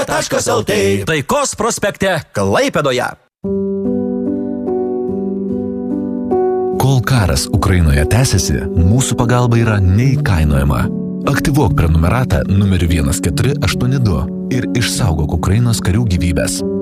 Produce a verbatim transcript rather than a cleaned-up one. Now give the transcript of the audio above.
taškas el tė. Taikos prospekte Klaipėdoje. Kol karas Ukrainoje tęsiasi, mūsų pagalba yra neįkainojama. Aktyvuok prenumeratą numeriu vienas keturi aštuoni du ir išsaugok Ukrainos karių gyvybės.